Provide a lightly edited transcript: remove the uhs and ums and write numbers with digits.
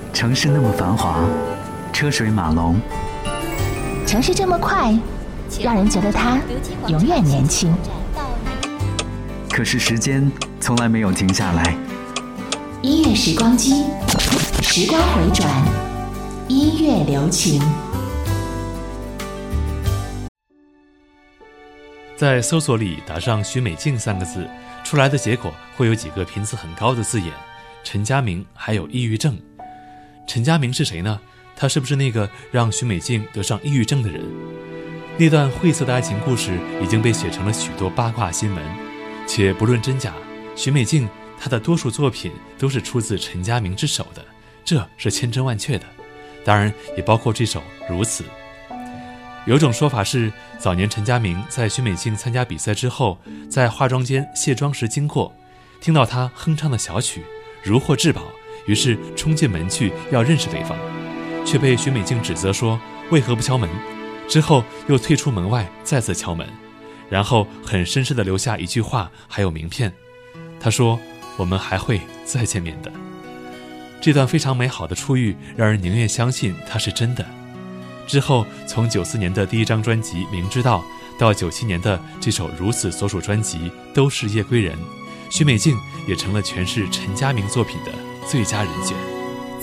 城市那么繁华，车水马龙， 城市这么快，让人觉得它永远年轻。 可是时间从来没有停下来。 音乐时光机，时光回转，音乐留情。 在搜索里打上许美静3个字，出来的结果会有几个频次很高的字眼：陈佳明，还有抑郁症。陈佳明是谁呢？他是不是那个让许美静得上抑郁症的人？那段晦涩的爱情故事已经被写成了许多八卦新闻，且不论真假，许美静她的多数作品都是出自陈佳明之手的，这是千真万确的。当然也包括这首《如此》。有种说法是，早年陈佳明在许美静参加比赛之后，在化妆间卸妆时经过，听到她哼唱的小曲，如获至宝，于是冲进门去要认识对方，却被许美静指责说为何不敲门，之后又退出门外再次敲门，然后很绅士地留下一句话还有名片，他说我们还会再见面的。这段非常美好的初遇让人宁愿相信它是真的。之后从94年的第一张专辑《明知道》到97年的这首《如此》所属专辑都是夜归人，许美静也成了诠释陈佳明作品的最佳人选。